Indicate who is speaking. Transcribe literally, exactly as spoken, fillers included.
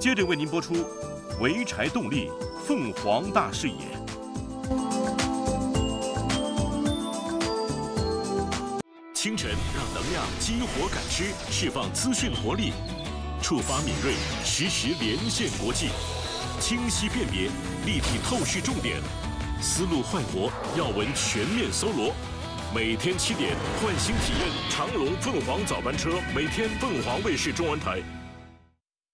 Speaker 1: 接着为您播出《潍柴动力凤凰大视野》。清晨让能量激活感知，释放资讯活力，触发敏锐，实时连线国际，清晰辨别，立体透视重点，思路焕活，要闻全面搜罗。每天七点，换新体验长龙凤凰早班车，每天凤凰卫视中文台。